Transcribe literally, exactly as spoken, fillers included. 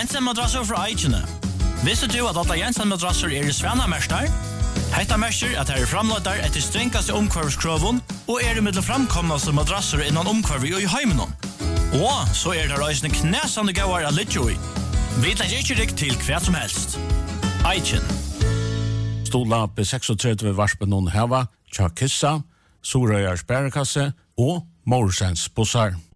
Jensen madrasser fra Eichene. Visste du at alle Jensen madrasser er i Svennamester? Hetta merker at her er framløyder etter strengeste omkvarvskrøven og er i middel framkomneste madrasser innan omkvarvi og i heimenom. Og så er det reisende knæsande gauar av litt i. Vi tenker ikke rikt til hva som helst. Eichen. Stola på trettiosex varspen noen heva, Tja Kissa, Sorøyars bærekasse og Morsens bussar.